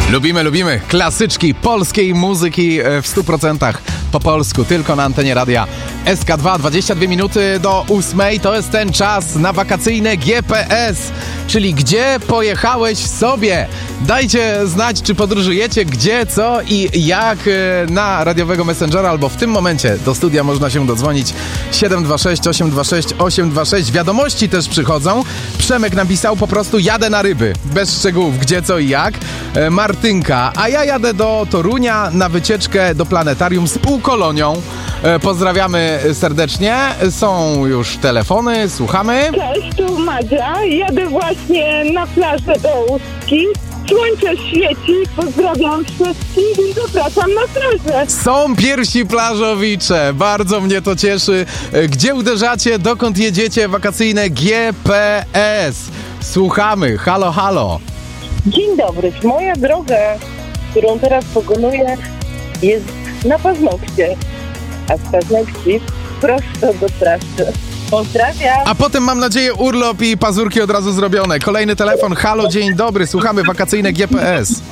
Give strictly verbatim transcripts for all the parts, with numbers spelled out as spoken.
Lubimy, lubimy klasyczki polskiej muzyki w stu procentach po polsku, tylko na antenie radia S K dwa. dwadzieścia dwie minuty do ósmej, to jest ten czas na wakacyjne G P S, czyli gdzie pojechałeś sobie. Dajcie znać, czy podróżujecie, gdzie, co i jak na radiowego Messengera, albo w tym momencie do studia można się dodzwonić siedem dwa sześć, osiem dwa sześć, osiem dwa sześć. Wiadomości też przychodzą. Przemek napisał po prostu: jadę na ryby, bez szczegółów, gdzie, co i jak. Martynka: a ja jadę do Torunia na wycieczkę do planetarium z półkolonią. Pozdrawiamy serdecznie. Są już telefony, słuchamy. Cześć, tu Madzia. Jadę właśnie na plażę do Ustki. Słońce świeci, pozdrawiam wszystkich i zapraszam na plażę. Są pierwsi plażowicze, bardzo mnie to cieszy. Gdzie uderzacie, dokąd jedziecie? Wakacyjne G P S. Słuchamy, halo, halo. Dzień dobry, moja droga, którą teraz pokonuję, jest na paznokcie, a z paznokci prosto do pracy. Pozdrawiam. A potem, mam nadzieję, urlop i pazurki od razu zrobione. Kolejny telefon, halo, dzień dobry, słuchamy, wakacyjne G P S.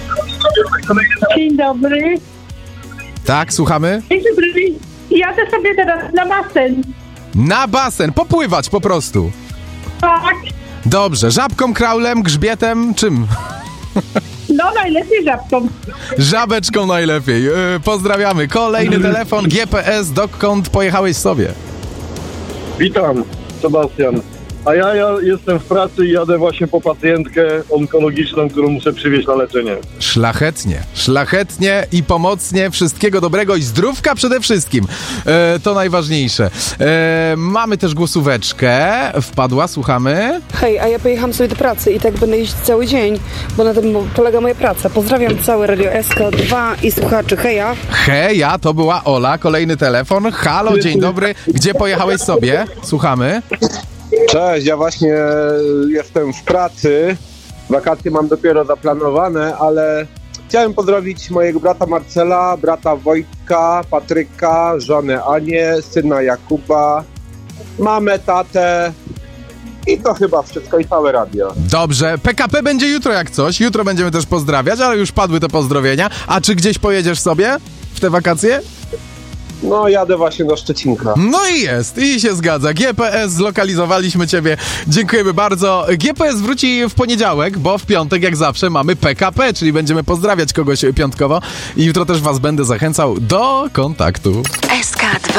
Dzień dobry. Tak, słuchamy? Dzień dobry. Jadę sobie teraz na basen. Na basen, popływać po prostu. Tak. Dobrze, żabką, kraulem, grzbietem, czym? No najlepiej żabką. Żabeczką najlepiej. Yy, pozdrawiamy. Kolejny telefon, G P S, dokąd pojechałeś sobie? Witam, Sebastian. A ja, ja jestem w pracy i jadę właśnie po pacjentkę onkologiczną, którą muszę przywieźć na leczenie. Szlachetnie, szlachetnie i pomocnie. Wszystkiego dobrego i zdrówka przede wszystkim. E, to najważniejsze. E, mamy też głosóweczkę. Wpadła, słuchamy. Hej, a ja pojechałam sobie do pracy i tak będę jeździć cały dzień, bo na tym polega moja praca. Pozdrawiam całe Radio S K dwa i słuchaczy. Heja. Heja, to była Ola. Kolejny telefon. Halo, dzień dobry. Gdzie pojechałeś sobie? Słuchamy. Cześć, ja właśnie jestem w pracy. Wakacje mam dopiero zaplanowane, ale chciałem pozdrowić mojego brata Marcela, brata Wojtka, Patryka, żonę Anię, syna Jakuba, mamę, tatę i to chyba wszystko i całe radio. Dobrze, P K P będzie jutro jak coś. Jutro będziemy też pozdrawiać, ale już padły te pozdrowienia. A czy gdzieś pojedziesz sobie w te wakacje? No, jadę właśnie do Szczecinka. No i jest, i się zgadza. G P S, zlokalizowaliśmy ciebie. Dziękujemy bardzo. G P S wróci w poniedziałek, bo w piątek, jak zawsze, mamy P K P, czyli będziemy pozdrawiać kogoś piątkowo. I jutro też was będę zachęcał do kontaktu. S K dwa.